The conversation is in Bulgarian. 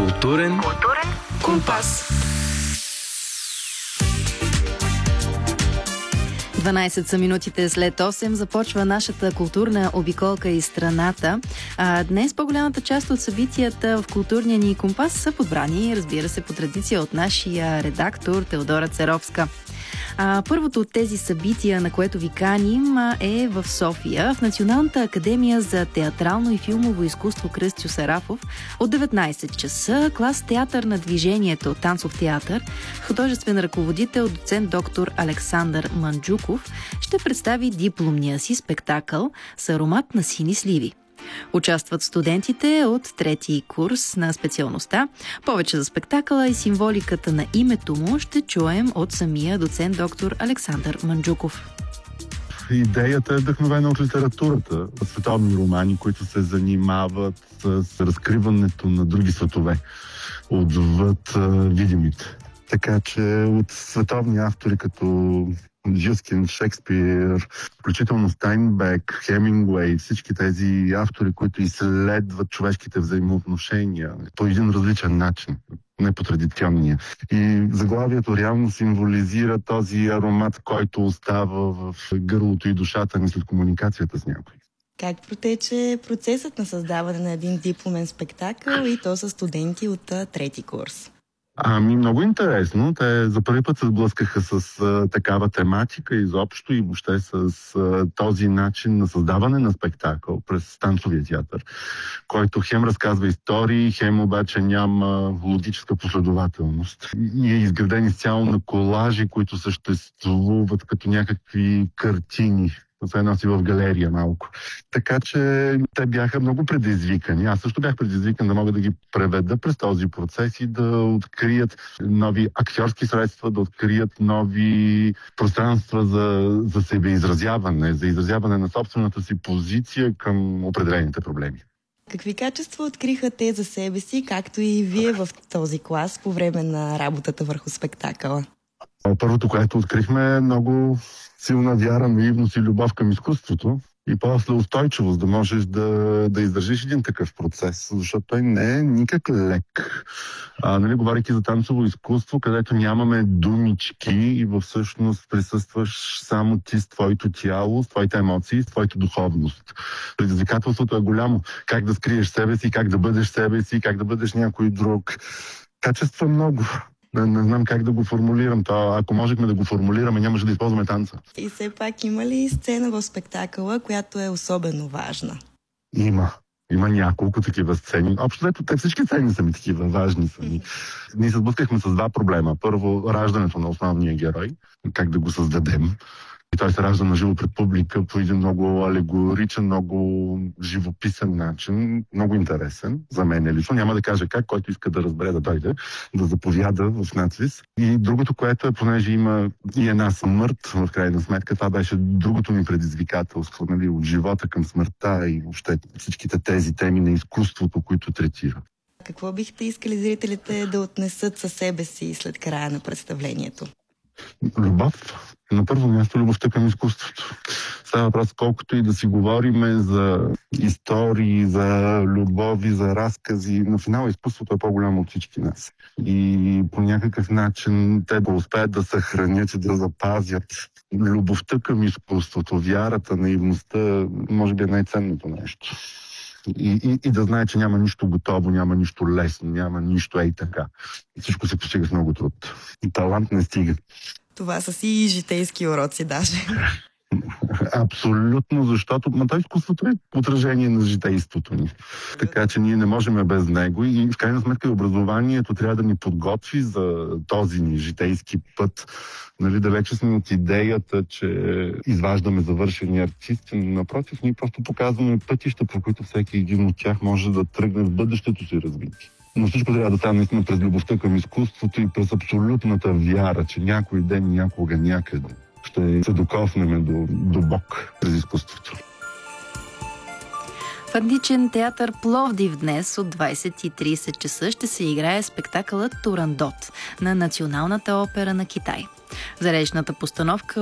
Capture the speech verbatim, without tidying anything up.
Културен, Културен компас. дванайсет са минутите след осем. Започва нашата културна обиколка из страната. А, днес по-голямата част от събитията в културния ни компас са подбрани, разбира се, по традиция от нашия редактор Теодора Церовска. А, първото от тези събития, на което ви каним, е в София, в Националната академия за театрално и филмово изкуство Кръстю Сарафов. От деветнайсет часа клас театър на движението, танцов театър, художествен ръководител, доцент доктор Александър Манджуков ще представи дипломния си спектакъл с аромат на сини сливи. Участват студентите от трети курс на специалността. Повече за спектакъла и символиката на името му ще чуем от самия доцент доктор Александър Манджуков. Идеята е вдъхновена от литературата, от световни романи, които се занимават с разкриването на други светове, отвъд видимите. Така че от световни автори като Жюскин, Шекспир, включително Стайнбек, Хемингуей, всички тези автори, които изследват човешките взаимоотношения по един различен начин, не по традиционния. И заглавието реално символизира този аромат, който остава в гърлото и душата ни след комуникацията с някой. Как протече процесът на създаване на един дипломен спектакъл и то са студенти от трети курс? Ами много интересно. Те за първи път се сблъскаха с а, такава тематика изобщо и въобще с а, този начин на създаване на спектакъл през танцовия театър, който хем разказва истории, хем обаче няма логическа последователност. И е изграден изцяло на колажи, които съществуват като някакви картини. Се носи в галерия малко. Така че те бяха много предизвикани. Аз също бях предизвикан да мога да ги преведа през този процес и да открият нови актьорски средства, да открият нови пространства за, за себеизразяване, за изразяване на собствената си позиция към определените проблеми. Какви качества откриха те за себе си, както и вие в този клас по време на работата върху спектакъла? Първото, което открихме, е много силна вяра, наивност и любов към изкуството и после устойчивост, да можеш да, да издържиш един такъв процес, защото той не е никак лек. А, нали, говорейки за танцово изкуство, където нямаме думички и всъщност присъстваш само ти с твоето тяло, с твоите емоции, с твоята духовност. Предизвикателството е голямо. Как да скриеш себе си, как да бъдеш себе си, как да бъдеш някой друг. Качества много. Не, не знам как да го формулирам. То, ако можехме да го формулираме, нямаше да използваме танца. И все пак има ли сцена в спектакъла, която е особено важна? Има. Има няколко такива сцени. Общо ето, те всички сцени са ми такива, важни са ми. Ние се сблъскахме с два проблема. Първо, раждането на основния герой. Как да го създадем. И той се ражда на живо пред публика по един много алегоричен, много живописен начин, много интересен за мен лично. Няма да кажа как, който иска да разбере да дойде, да заповяда в надвис. И другото, което е, понеже има и една смърт, в крайна сметка, това беше другото ми предизвикателство, нали, от живота към смъртта и въобще всичките тези теми на изкуството, които третира. Какво бихте искали зрителите да отнесат със себе си след края на представлението? Любов. На първо място любовта към изкуството. Става въпрос колкото и да си говориме за истории, за любови, за разкази. На финала изкуството е по-голямо от всички нас. И по някакъв начин те да успеят да съхранят и да запазят любовта към изкуството, вярата, наивността, може би е най-ценното нещо. И, и, и да знае, че няма нищо готово, няма нищо лесно, няма нищо ей така. Всичко се постига с много труд. И талант не стига. Това са си житейски уроци даже. Абсолютно, защото ма това изкуството е отражение на житейството ни. Така че ние не можем без него и в крайна сметка образованието трябва да ни подготви за този ни житейски път. Нали, далече сме от идеята, че изваждаме завършени артисти. Напротив, ние просто показваме пътища, по които всеки един от тях може да тръгне в бъдещето си развитие. Но всичко трябва да стане наистина през любовта към изкуството и през абсолютната вяра, че някой ден, някога, някъде ще се докоснем до, до Бог през изкуството. В Античен театър Пловдив днес от двайсет и трийсет часа ще се играе спектакълът Турандот на Националната опера на Китай. В заречната постановка